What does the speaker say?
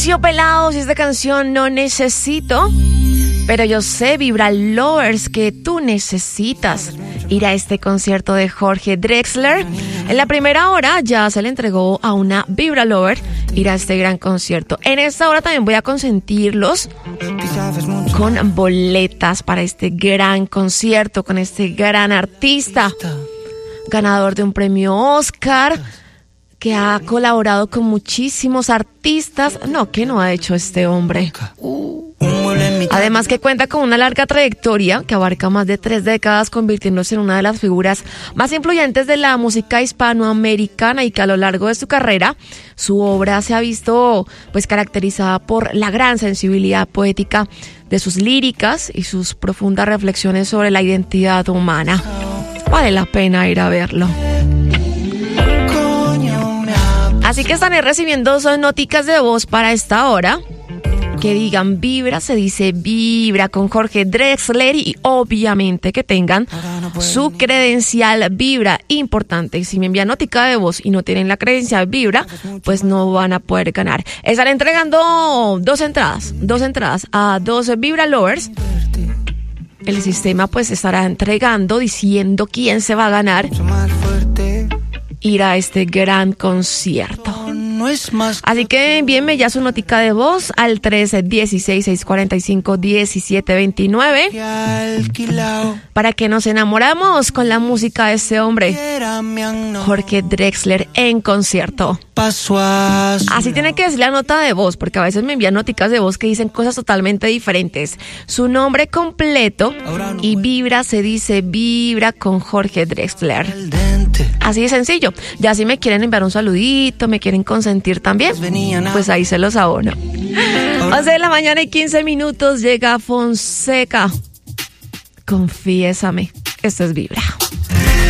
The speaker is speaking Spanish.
Terciopelados, y esta canción No Necesito. Pero yo sé, Vibra Lovers, que tú necesitas ir a este concierto de Jorge Drexler. En la primera hora ya se le entregó a una Vibra Lover ir a este gran concierto. En esta hora también voy a consentirlos con boletas para este gran concierto, con este gran artista, ganador de un premio Oscar, que ha colaborado con muchísimos artistas. No, ¿qué no ha hecho este hombre? Además que cuenta con una larga trayectoria que abarca más de 3 décadas, convirtiéndose en una de las figuras más influyentes de la música hispanoamericana, y que a lo largo de su carrera su obra se ha visto pues caracterizada por la gran sensibilidad poética de sus líricas y sus profundas reflexiones sobre la identidad humana. Vale la pena ir a verlo. Así que estaré recibiendo 2 noticas de voz para esta hora que digan Vibra, se dice Vibra con Jorge Drexler, y obviamente que tengan su credencial Vibra. Importante, si me envían notica de voz y no tienen la credencial Vibra, pues no van a poder ganar. Estaré entregando 2 entradas a 2 Vibra Lovers. El sistema pues estará entregando, diciendo quién se va a ganar ir a este gran concierto. Así que envíenme ya su notica de voz al 316-645-1729 para que nos enamoramos con la música de este hombre, Jorge Drexler, en concierto. Así tiene que decir la nota de voz, porque a veces me envían noticas de voz que dicen cosas totalmente diferentes. Su nombre completo y Vibra, se dice Vibra con Jorge Drexler. Así de sencillo. Ya si me quieren enviar un saludito, me quieren consentir también, pues ahí se los abono. 11 de la mañana y 15 minutos, llega Fonseca. Confiésame. Esto es Vibra.